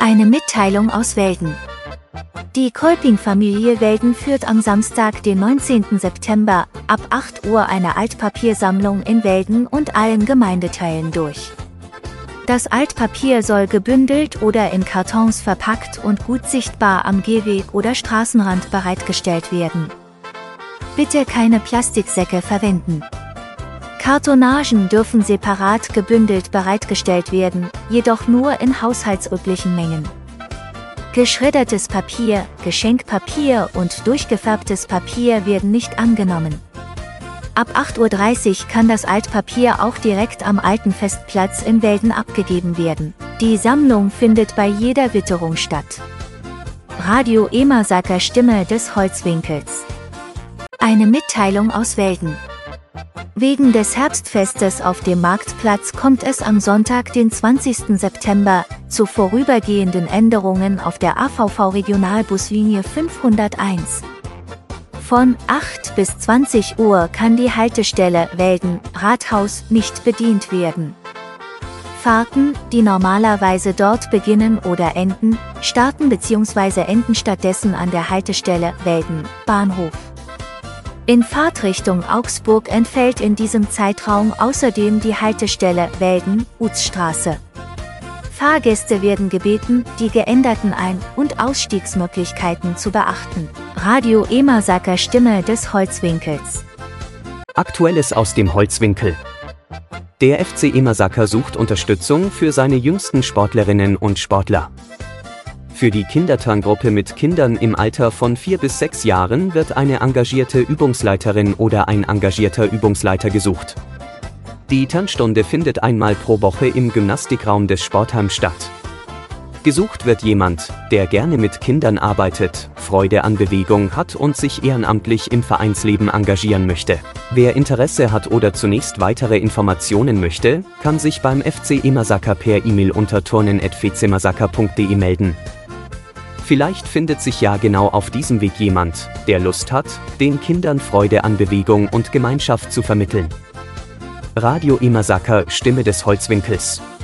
Eine Mitteilung aus Welden. Die Kolping-Familie Welden führt am Samstag, den 19. September, ab 8 Uhr eine Altpapiersammlung in Welden und allen Gemeindeteilen durch. Das Altpapier soll gebündelt oder in Kartons verpackt und gut sichtbar am Gehweg oder Straßenrand bereitgestellt werden. Bitte keine Plastiksäcke verwenden. Kartonagen dürfen separat gebündelt bereitgestellt werden, jedoch nur in haushaltsüblichen Mengen. Geschreddertes Papier, Geschenkpapier und durchgefärbtes Papier werden nicht angenommen. Ab 8:30 Uhr kann das Altpapier auch direkt am alten Festplatz in Welden abgegeben werden. Die Sammlung findet bei jeder Witterung statt. Radio Emersaker Stimme des Holzwinkels. Eine Mitteilung aus Welden. Wegen des Herbstfestes auf dem Marktplatz kommt es am Sonntag, den 20. September, zu vorübergehenden Änderungen auf der AVV-Regionalbuslinie 501. Von 8 bis 20 Uhr kann die Haltestelle Welden Rathaus nicht bedient werden. Fahrten, die normalerweise dort beginnen oder enden, starten bzw. enden stattdessen an der Haltestelle Welden Bahnhof. In Fahrtrichtung Augsburg entfällt in diesem Zeitraum außerdem die Haltestelle Welden Utzstraße. Fahrgäste werden gebeten, die geänderten Ein- und Ausstiegsmöglichkeiten zu beachten. Radio Emersaker Stimme des Holzwinkels. Aktuelles aus dem Holzwinkel. Der FC Emersaker sucht Unterstützung für seine jüngsten Sportlerinnen und Sportler. Für die Kinderturngruppe mit Kindern im Alter von 4 bis 6 Jahren wird eine engagierte Übungsleiterin oder ein engagierter Übungsleiter gesucht. Die Tanzstunde findet einmal pro Woche im Gymnastikraum des Sportheims statt. Gesucht wird jemand, der gerne mit Kindern arbeitet, Freude an Bewegung hat und sich ehrenamtlich im Vereinsleben engagieren möchte. Wer Interesse hat oder zunächst weitere Informationen möchte, kann sich beim FC Emersaker per E-Mail unter turnen@fcemersaker.de melden. Vielleicht findet sich ja genau auf diesem Weg jemand, der Lust hat, den Kindern Freude an Bewegung und Gemeinschaft zu vermitteln. Radio Emersaker Stimme des Holzwinkels.